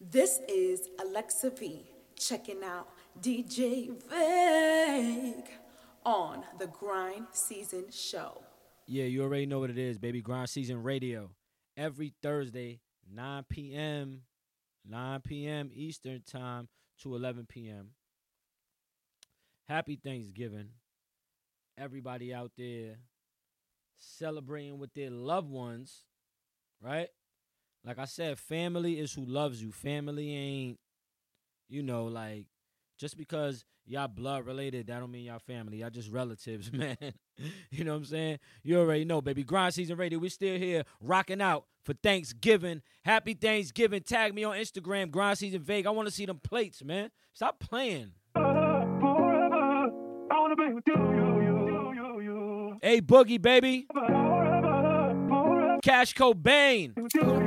This is Alexa V checking out DJ Vague on the Grind Season Show. Yeah, you already know what it is, baby. Grind Season Radio. Every Thursday, 9 p.m. Eastern Time to 11 p.m. Happy Thanksgiving. Everybody out there celebrating with their loved ones, right? Like I said, family is who loves you. Family ain't, like, just because y'all blood related, that don't mean y'all family. Y'all just relatives, man. You know what I'm saying? You already know, baby. Grind Season Radio, we still here rocking out for Thanksgiving. Happy Thanksgiving. Tag me on Instagram, Grind Season Vague. I want to see them plates, man. Stop playing. Hey, Boogie, baby. Cash Cobain.